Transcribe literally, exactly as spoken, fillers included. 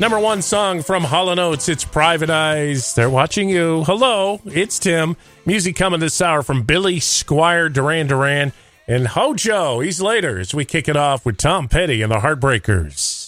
Number one song from Hall and Oates, it's Private Eyes. They're watching you. Hello, it's Tim. Music coming this hour from Billy Squire, Duran Duran, and Hojo. He's later as we kick it off with Tom Petty and the Heartbreakers.